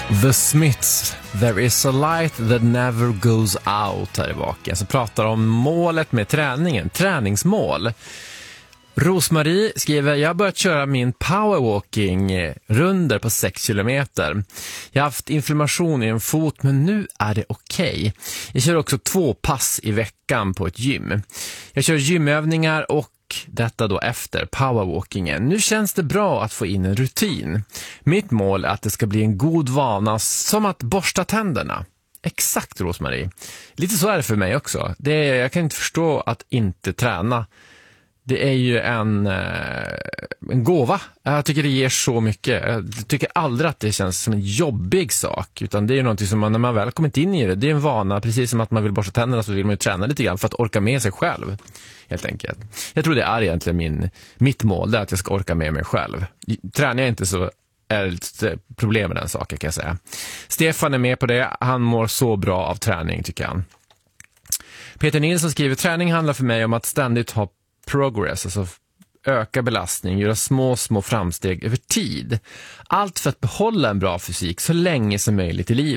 The Smiths, There is a light that never goes out här i baken. Så pratar om målet med träningen, träningsmål. Rosmarie skriver, jag har börjat köra min powerwalking runder på 6 kilometer. Jag har haft inflammation i en fot men nu är det okej. Jag kör också 2 pass i veckan på ett gym. Jag kör gymövningar och detta då efter powerwalkingen. Nu känns det bra att få in en rutin. Mitt mål är att det ska bli en god vana som att borsta tänderna. Exakt, Rosmarie. Lite så är det för mig också. Jag kan inte förstå att inte träna. Det är ju en gåva. Jag tycker det ger så mycket. Jag tycker aldrig att det känns som en jobbig sak. Utan det är ju någonting som när man väl kommit in i det. Det är en vana, precis som att man vill borsta tänderna så vill man ju träna lite grann för att orka med sig själv. Helt enkelt. Jag tror det är egentligen mitt mål, det är att jag ska orka med mig själv. Tränar jag inte så är det lite problem med den saken, kan jag säga. Stefan är med på det. Han mår så bra av träning, tycker han. Peter Nilsson skriver, träning handlar för mig om att ständigt ha progress, alltså öka belastning, göra små framsteg över tid. Allt för att behålla en bra fysik så länge som möjligt i livet.